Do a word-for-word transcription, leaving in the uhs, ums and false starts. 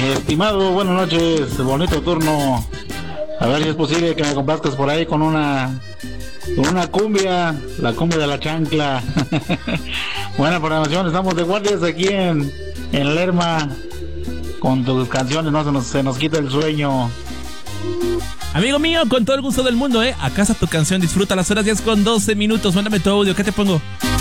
estimado, buenas noches, bonito turno. A ver si es posible que me compartas por ahí con una con una cumbia, la cumbia de la chancla. Buena programación, estamos de guardias aquí en, en Lerma con tus canciones, no se nos, se nos quita el sueño. Amigo mío, con todo el gusto del mundo, ¿eh? A casa tu canción, disfruta las horas diez con doce minutos. Mándame tu audio, ¿qué te pongo?